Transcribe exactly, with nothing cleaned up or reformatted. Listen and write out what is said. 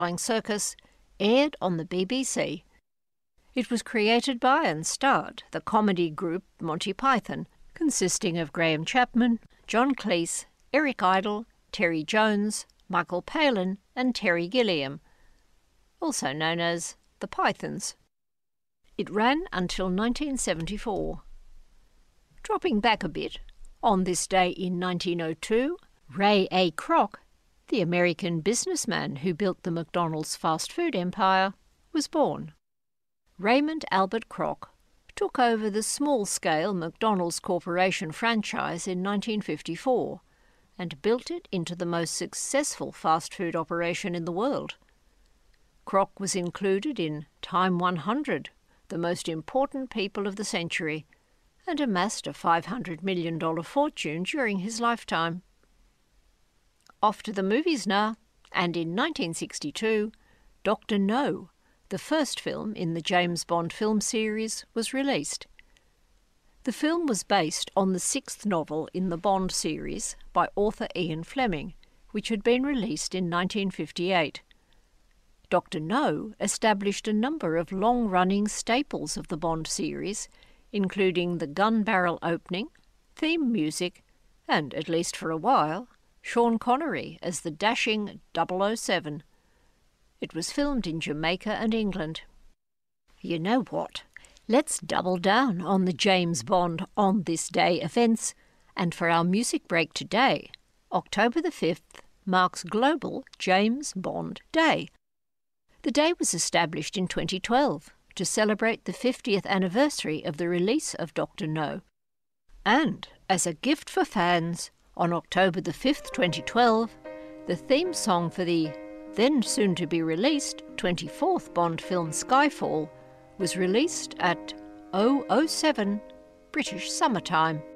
Flying Circus aired on the B B C. It was created by and starred the comedy group Monty Python, consisting of Graham Chapman, John Cleese, Eric Idle, Terry Jones, Michael Palin and Terry Gilliam, also known as the Pythons. It ran until nineteen seventy-four. Dropping back a bit, on this day in nineteen oh two, Ray A. Kroc, the American businessman who built the McDonald's fast food empire, was born. Raymond Albert Kroc took over the small-scale McDonald's Corporation franchise in nineteen fifty-four and built it into the most successful fast food operation in the world. Kroc was included in Time one hundred, the most important people of the century, and amassed a five hundred million dollars fortune during his lifetime. Off to the movies now, and in nineteen sixty-two, Doctor No, the first film in the James Bond film series, was released. The film was based on the sixth novel in the Bond series by author Ian Fleming, which had been released in nineteen fifty-eight. Doctor No established a number of long-running staples of the Bond series, including the gun barrel opening, theme music, and, at least for a while, Sean Connery as the dashing double oh seven. It was filmed in Jamaica and England. You know what? Let's double down on the James Bond On This Day events, and for our music break today, October the fifth marks Global James Bond Day. The day was established in twenty twelve to celebrate the fiftieth anniversary of the release of Doctor No. And, as a gift for fans, on October the fifth, twenty twelve, the theme song for the then soon-to-be-released twenty-fourth Bond film Skyfall was released at oh oh seven British Summertime.